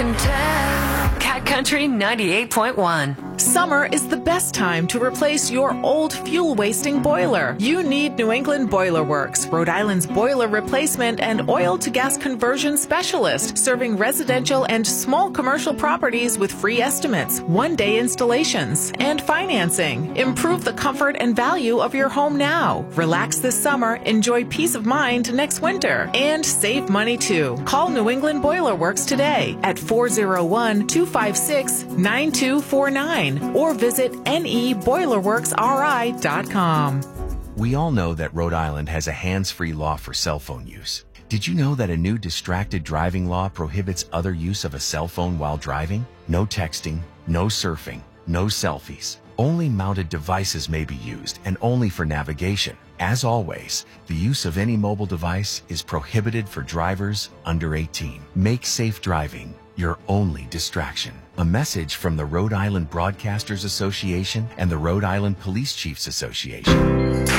can tell. Cat Country 98.1. Summer is the best time to replace your old fuel-wasting boiler. You need New England Boiler Works, Rhode Island's boiler replacement and oil-to-gas conversion specialist, serving residential and small commercial properties with free estimates, one-day installations, and financing. Improve the comfort and value of your home now. Relax this summer, enjoy peace of mind next winter, and save money too. Call New England Boiler Works today at 401-256-9249 or visit neboilerworksri.com. We all know that Rhode Island has a hands-free law for cell phone use. Did you know that a new distracted driving law prohibits other use of a cell phone while driving? No texting, no surfing, no selfies. Only mounted devices may be used and only for navigation. As always, the use of any mobile device is prohibited for drivers under 18. Make safe driving your only distraction. A message from the Rhode Island Broadcasters Association and the Rhode Island Police Chiefs Association.